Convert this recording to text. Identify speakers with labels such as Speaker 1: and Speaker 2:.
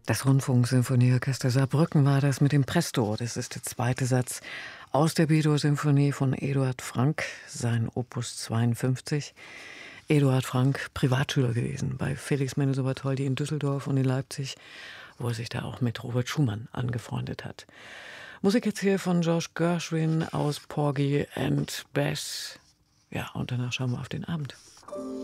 Speaker 1: Das Rundfunksinfonieorchester Saarbrücken war das mit dem Presto. Das ist der zweite Satz aus der Beethoven-Symphonie von Eduard Frank, sein Opus 52. Eduard Frank, Privatschüler gewesen bei Felix Mendelssohn-Bartholdy in Düsseldorf und in Leipzig, wo er sich da auch mit Robert Schumann angefreundet hat. Musik jetzt hier von George Gershwin aus Porgy and Bess. Ja, und danach schauen wir auf den Abend.